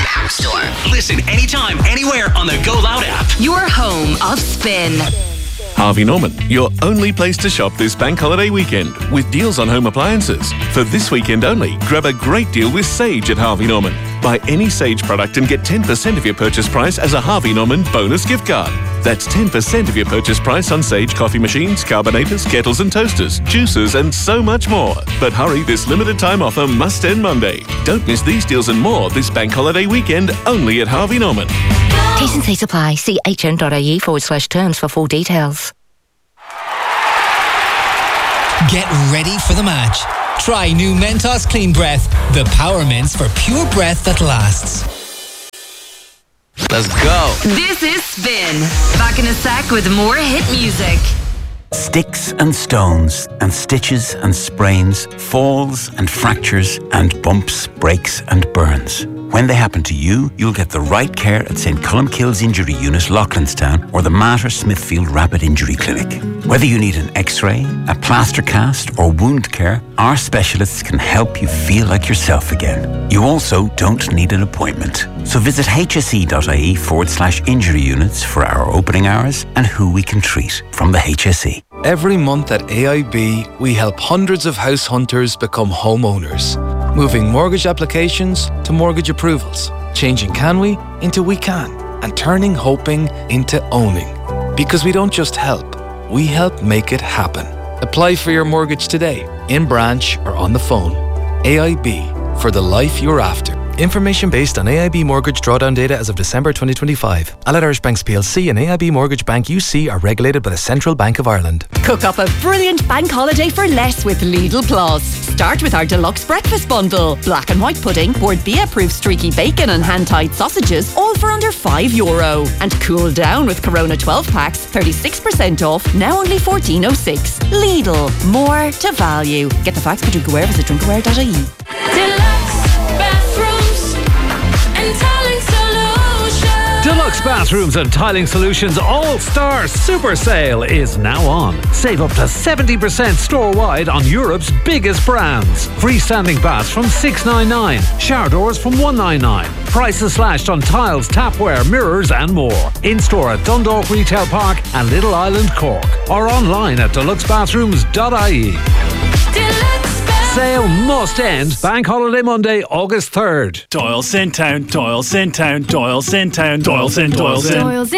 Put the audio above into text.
App Store. Listen anytime, anywhere on the Go Loud app. Your home of Spin. Harvey Norman, your only place to shop this bank holiday weekend with deals on home appliances. For this weekend only, grab a great deal with Sage at Harvey Norman. Buy any Sage product and get 10% of your purchase price as a Harvey Norman bonus gift card. That's 10% of your purchase price on Sage coffee machines, carbonators, kettles and toasters, juicers and so much more. But hurry, this limited time offer must end Monday. Don't miss these deals and more this bank holiday weekend only at Harvey Norman. T&Cs apply. See hn.ie/terms for full details. Get ready for the match. Try new Mentos Clean Breath, the power mints for pure breath that lasts. Let's go. This is Spin. Back in a sec with more hit music. Sticks and stones and stitches and sprains, falls and fractures and bumps, breaks and burns. When they happen to you, you'll get the right care at St. Columkille's Injury Unit, Loughlinstown, or the Mater Smithfield Rapid Injury Clinic. Whether you need an X-ray, a plaster cast or wound care, our specialists can help you feel like yourself again. You also don't need an appointment. So visit hse.ie/injury units for our opening hours and who we can treat from the HSE. Every month at AIB, we help hundreds of house hunters become homeowners. Moving mortgage applications to mortgage approvals. Changing can we into we can. And turning hoping into owning. Because we don't just help, we help make it happen. Apply for your mortgage today, in branch or on the phone. AIB, for the life you're after. Information based on AIB mortgage drawdown data as of December 2025. Allied Irish Banks PLC and AIB Mortgage Bank UC are regulated by the Central Bank of Ireland. Cook up a brilliant bank holiday for less with Lidl Plus. Start with our deluxe breakfast bundle. Black and white pudding, Bord Bia-proof streaky bacon and hand-tied sausages, all for under €5. And cool down with Corona 12 packs, 36% off, now only €14.06. Lidl, more to value. Get the facts for Drinkaware, visit drinkaware.ie. Deluxe Bathrooms and Tiling Solutions All-Star Super Sale is now on. Save up to 70% store-wide on Europe's biggest brands. Freestanding baths from $699, shower doors from $199. Prices slashed on tiles, tapware, mirrors and more. In-store at Dundalk Retail Park and Little Island, Cork. Or online at deluxebathrooms.ie. Sale must end. Bank holiday Monday, August 3rd. Doyle's in town, Doyle's in town, Doyle's in town, Doyle's in, Doyle's in.